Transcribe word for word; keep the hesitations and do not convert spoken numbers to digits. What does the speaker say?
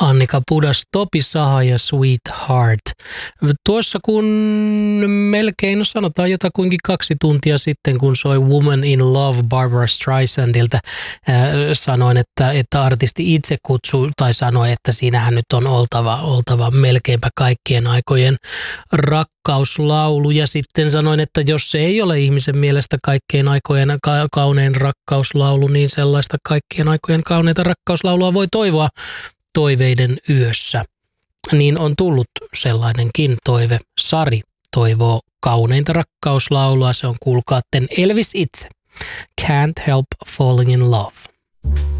Annika Pudas, Topi Saha ja Sweetheart. Tuossa kun melkein, no sanotaan jotakuinkin kaksi tuntia sitten, kun soi Woman in Love Barbara Streisandilta, äh, sanoin, että, että artisti itse kutsui tai sanoi, että siinähän nyt on oltava, oltava melkeinpä kaikkien aikojen rakkauslaulu. Ja sitten sanoin, että jos se ei ole ihmisen mielestä kaikkien aikojen ka- kaunein rakkauslaulu, niin sellaista kaikkien aikojen kauneita rakkauslaulua voi toivoa toiveiden yössä. Niin on tullut sellainenkin toive. Sari toivoo kauneinta rakkauslaulua. Se on kuulkaatten Elvis itse. Can't help falling in love.